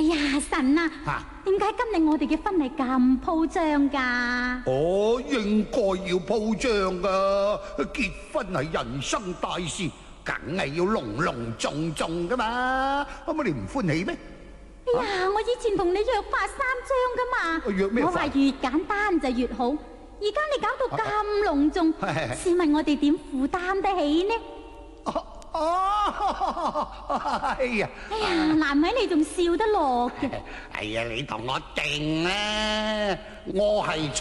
呀，神啊，點解今日我哋嘅婚禮咁鋪張噶？ 哦，應該要鋪張噶，結婚係人生大事，梗係要隆隆重重噶嘛，乜你唔歡喜咩？ 哎呀，我以前同你約法三章噶嘛， 約咩法？ 我話越簡單就越好，而家你搞到咁隆重，試問我哋點負擔得起呢？ 哎呀， 難為你仲笑得落嘅。 哎呀，你同我定啦，我係